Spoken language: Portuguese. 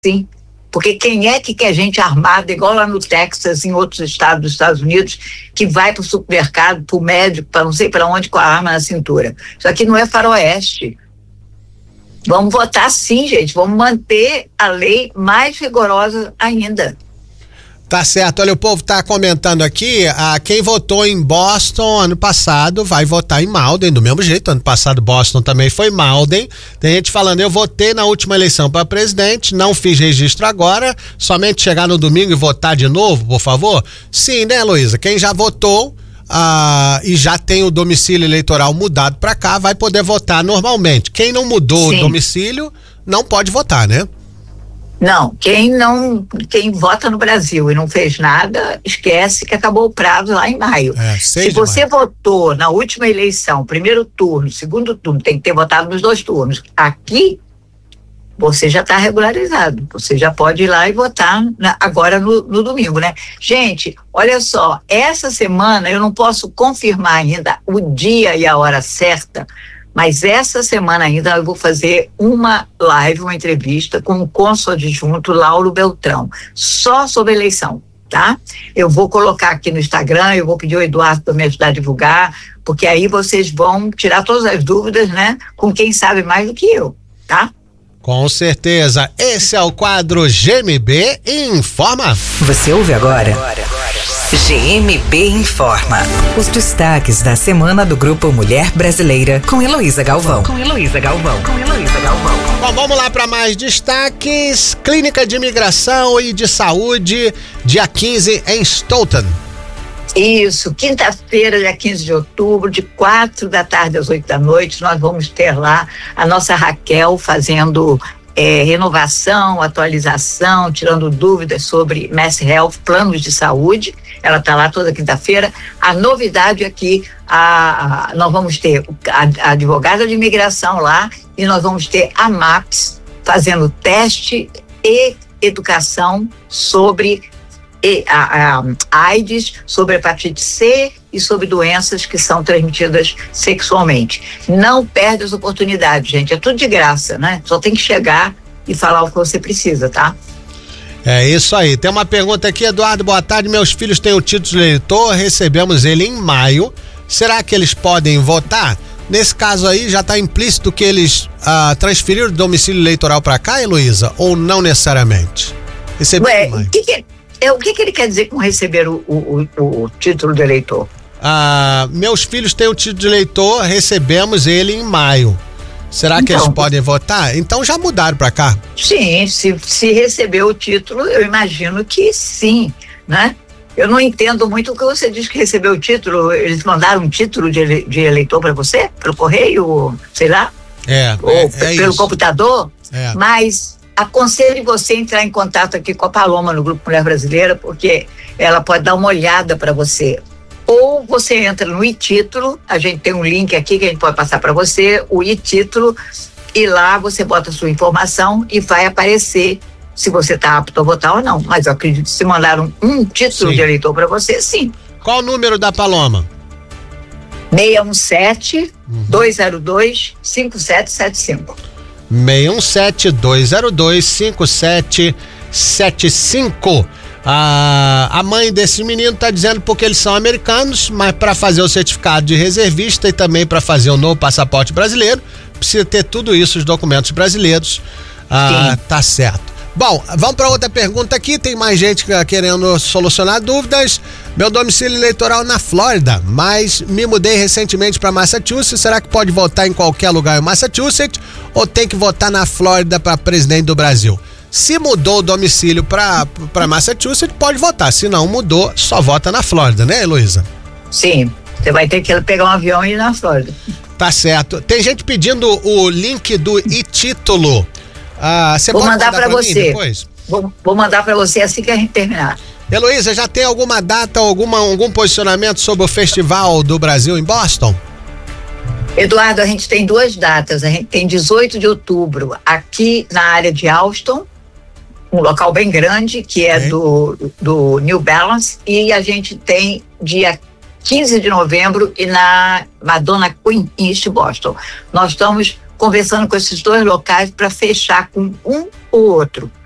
Sim. Porque quem é que quer gente armada, igual lá no Texas, em outros estados dos Estados Unidos, que vai para o supermercado, para o médico, para não sei para onde, com a arma na cintura? Isso aqui não é faroeste. Vamos votar sim, gente. Vamos manter a lei mais rigorosa ainda. Tá certo. Olha, o povo tá comentando aqui, quem votou em Boston ano passado vai votar em Malden, do mesmo jeito. Ano passado Boston também foi Malden. Tem gente falando, eu votei na última eleição para presidente, não fiz registro agora, somente chegar no domingo e votar de novo, por favor? Sim, né, Heloísa? Quem já votou e já tem o domicílio eleitoral mudado para cá, vai poder votar normalmente. Quem não mudou o domicílio, não pode votar, né? Não, quem vota no Brasil e não fez nada, esquece que acabou o prazo lá em maio. Se você votou na última eleição, primeiro turno, segundo turno, tem que ter votado nos 2 turnos. Aqui, você já está regularizado. Você já pode ir lá e votar agora no domingo, né? Gente, olha só, essa semana eu não posso confirmar ainda o dia e a hora certa, mas essa semana ainda eu vou fazer uma live, uma entrevista com o cônsul adjunto Lauro Beltrão, só sobre eleição, tá? Eu vou colocar aqui no Instagram, eu vou pedir ao Eduardo para me ajudar a divulgar, porque aí vocês vão tirar todas as dúvidas, né? Com quem sabe mais do que eu, tá? Com certeza. Esse é o quadro GMB Informa. Você ouve agora? GMB Informa. Os destaques da semana do Grupo Mulher Brasileira com Heloísa Galvão. Bom, vamos lá para mais destaques. Clínica de Imigração e de Saúde, dia 15 em Stoughton. Isso, quinta-feira, dia 15 de outubro, de 4 da tarde às 8 da noite, nós vamos ter lá a nossa Raquel fazendo renovação, atualização, tirando dúvidas sobre Mass Health, planos de saúde. Ela está lá toda quinta-feira. A novidade aqui, nós vamos ter a advogada de imigração lá e nós vamos ter a MAPS fazendo teste e educação sobre a AIDS, sobre hepatite C e sobre doenças que são transmitidas sexualmente. Não perde as oportunidades, gente. É tudo de graça, né? Só tem que chegar e falar o que você precisa, tá? É isso aí. Tem uma pergunta aqui, Eduardo. Boa tarde. Meus filhos têm o título de eleitor, recebemos ele em maio. Será que eles podem votar? Nesse caso aí, já está implícito que eles transferiram o domicílio eleitoral para cá, Heloísa? Ou não necessariamente? Receberam em maio. O que ele quer dizer com receber o título de eleitor? Meus filhos têm o título de eleitor, recebemos ele em maio. Será que eles podem votar? Então já mudaram para cá? Sim, se receber o título, eu imagino que sim, né? Eu não entendo muito o que você diz que recebeu o título. Eles mandaram um título de eleitor para você? Pelo correio, sei lá? Ou pelo isso. Computador? Mas aconselho você a entrar em contato aqui com a Paloma no Grupo Mulher Brasileira, porque ela pode dar uma olhada para você. Ou você entra no e-título, a gente tem um link aqui que a gente pode passar para você, o e-título, e lá você bota a sua informação e vai aparecer se você está apto a votar ou não. Mas eu acredito que se mandaram um título de eleitor para você, sim. Qual o número da Paloma? 617-202-5775. 617-202-5775. A mãe desse menino tá dizendo porque eles são americanos, mas para fazer o certificado de reservista e também para fazer o novo passaporte brasileiro, precisa ter tudo isso, os documentos brasileiros. Tá certo. Bom, vamos para outra pergunta aqui. Tem mais gente querendo solucionar dúvidas. Meu domicílio eleitoral na Flórida, mas me mudei recentemente para Massachusetts. Será que pode votar em qualquer lugar em Massachusetts ou tem que votar na Flórida para presidente do Brasil? Se mudou o domicílio para Massachusetts, pode votar. Se não mudou, só vota na Flórida, né, Heloísa? Sim, você vai ter que pegar um avião e ir na Flórida. Tá certo. Tem gente pedindo o link do e-título. Você vou mandar para você depois? Vou mandar para você assim que a gente terminar. Heloísa, já tem alguma data, algum posicionamento sobre o Festival do Brasil em Boston? Eduardo, a gente tem 2 datas. A gente tem 18 de outubro aqui na área de Austin, um local bem grande que é do New Balance, e a gente tem dia 15 de novembro e na Madonna Queen East Boston. Nós estamos conversando com esses 2 locais para fechar com um ou outro.